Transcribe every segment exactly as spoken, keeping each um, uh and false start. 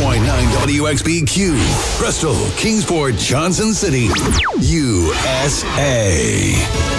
point nine W X B Q, Bristol, Kingsport, Johnson City, U S A.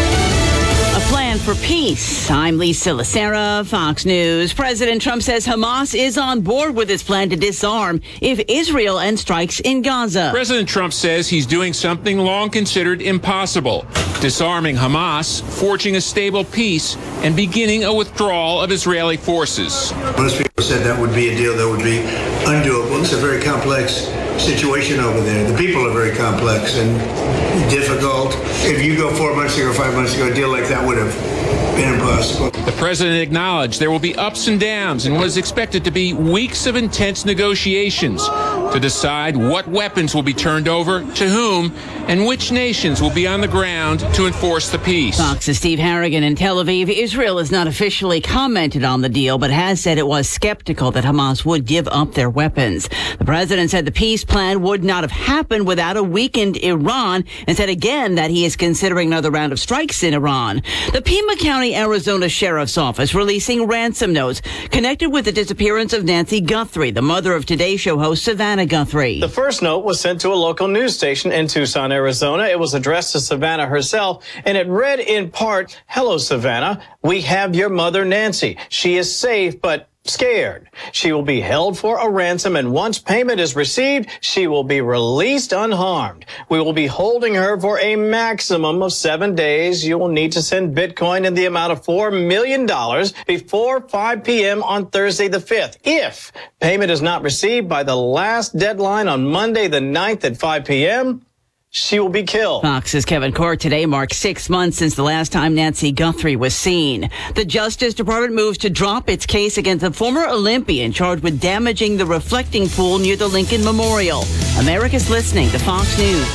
A plan for peace. I'm Lisa Lacera, Fox News. President Trump says Hamas is on board with his plan to disarm if Israel ends strikes in Gaza. President Trump says he's doing something long considered impossible, disarming Hamas, forging a stable peace, and beginning a withdrawal of Israeli forces. Most people said that would be a deal that would be undoable. It's a very complex situation over there. The people are very complex and difficult. If you go four months ago, five months ago, a deal like that would have been impossible. The president acknowledged there will be ups and downs in what is expected to be weeks of intense negotiations to decide what weapons will be turned over to whom and which nations will be on the ground to enforce the peace. Fox's Steve Harrigan in Tel Aviv. Israel has not officially commented on the deal, but has said it was skeptical that Hamas would give up their weapons. The president said the peace plan would not have happened without a weakened Iran, and said again that he is considering another round of strikes in Iran. The Pima County, Arizona Sheriff's Office releasing ransom notes connected with the disappearance of Nancy Guthrie, the mother of Today Show host Savannah Guthrie. The first note was sent to a local news station in Tucson, Arizona. It was addressed to Savannah herself, and it read in part, "Hello, Savannah. We have your mother, Nancy. She is safe, but scared. She will be held for a ransom, and once payment is received, she will be released unharmed. We will be holding her for a maximum of seven days. You will need to send Bitcoin in the amount of four million dollars before five p.m. on Thursday the fifth. If payment is not received by the last deadline on Monday the ninth at five p.m., she will be killed." Fox's Kevin Court. Today marks six months since the last time Nancy Guthrie was seen. The Justice Department moves to drop its case against a former Olympian charged with damaging the reflecting pool near the Lincoln Memorial. America's listening to Fox News.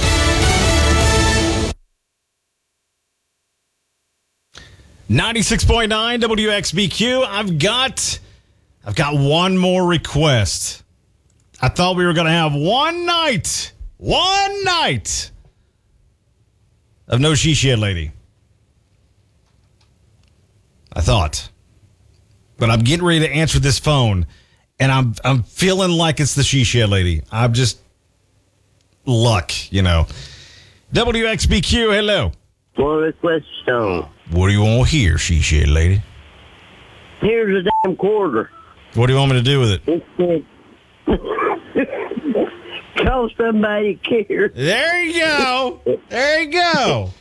ninety-six point nine W X B Q. I've got, I've got one more request. I thought we were going to have one night. One night of No She Shed Lady. I thought. But I'm getting ready to answer this phone, and I'm I'm feeling like it's the She Shed Lady. I'm just luck, you know. W X B Q, hello. For a question. What do you want to hear, She Shed Lady? Here's a damn quarter. What do you want me to do with it? It's Call somebody cares. There you go. There you go.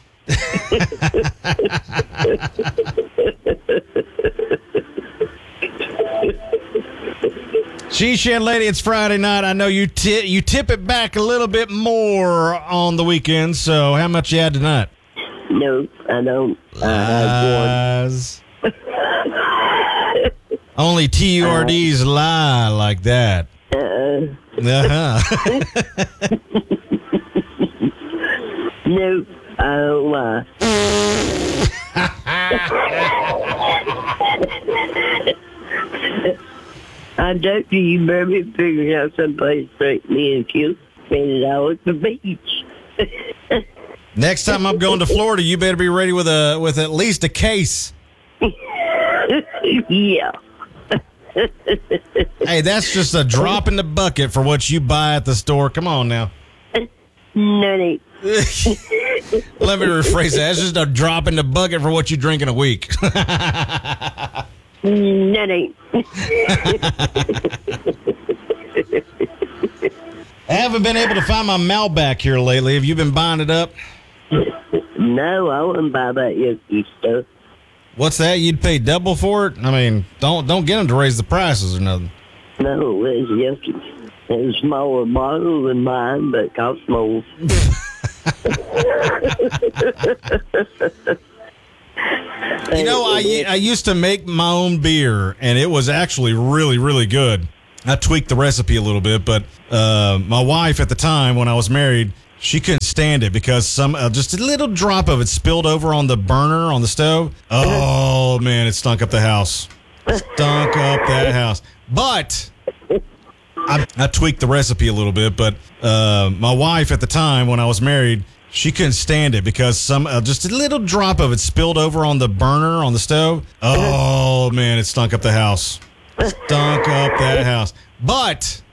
She Shed Lady, it's Friday night. I know you ti- you tip it back a little bit more on the weekend, so how much you had tonight? No, I don't. Lies. Only T U R Ds lie like that. Uh-uh. Uh-huh. No, I don't lie. I told you you better be figuring out someplace to take me and you. Spend it all at the beach. Next time I'm going to Florida, you better be ready with a with at least a case. Yeah. Hey, that's just a drop in the bucket for what you buy at the store. Come on now. No, it Let me rephrase that. That's just a drop in the bucket for what you drink in a week. No, it I haven't been able to find my Malbec here lately. Have you been buying it up? No, I wouldn't buy that yucky stuff. What's that? You'd pay double for it? I mean, don't don't get them to raise the prices or nothing. No, it's yucky. It's a smaller bottle than mine, but it costs more. You know, I, I used to make my own beer, and it was actually really, really good. I tweaked the recipe a little bit, but uh, my wife at the time, when I was married, she couldn't stand it because some uh, just a little drop of it spilled over on the burner on the stove. Oh, man, it stunk up the house. Stunk up that house. But I, I tweaked the recipe a little bit, but uh, my wife at the time, when I was married, she couldn't stand it because some uh, just a little drop of it spilled over on the burner on the stove. Oh, man, it stunk up the house. Stunk up that house. But